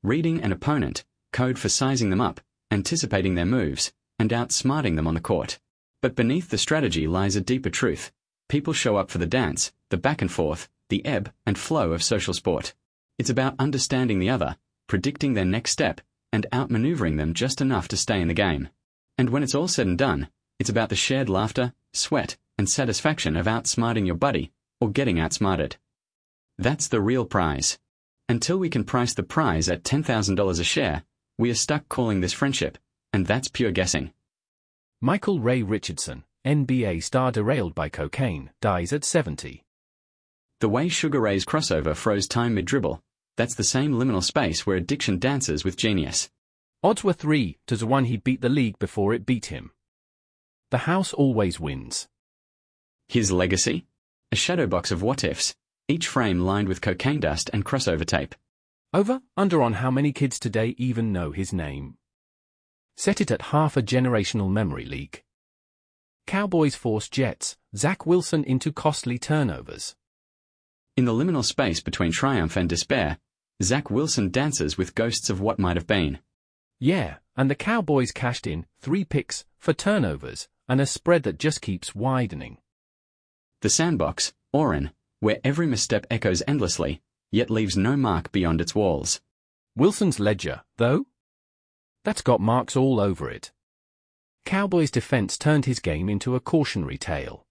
reading an opponent, code for sizing them up, anticipating their moves, and outsmarting them on the court. But beneath the strategy lies a deeper truth. People show up for the dance, the back and forth, the ebb and flow of social sport. It's about understanding the other, predicting their next step, and outmaneuvering them just enough to stay in the game. And when it's all said and done, it's about the shared laughter, sweat, and satisfaction of outsmarting your buddy, or getting outsmarted. That's the real prize. Until we can price the prize at $10,000 a share, we are stuck calling this friendship, and that's pure guessing. Michael Ray Richardson, NBA star derailed by cocaine, dies at 70. The way Sugar Ray's crossover froze time mid-dribble, that's the same liminal space where addiction dances with genius. Odds were 3-1 he beat the league before it beat him. The house always wins. His legacy? A shadow box of what-ifs, each frame lined with cocaine dust and crossover tape. Over, under on how many kids today even know his name. Set it at half a generational memory leak. Cowboys force Jets, Zach Wilson into costly turnovers. In the liminal space between triumph and despair, Zach Wilson dances with ghosts of what might have been. Yeah, and the Cowboys cashed in 3 picks for turnovers and a spread that just keeps widening. The sandbox, Oren, where every misstep echoes endlessly, yet leaves no mark beyond its walls. Wilson's ledger, though? That's got marks all over it. Cowboys' defense turned his game into a cautionary tale.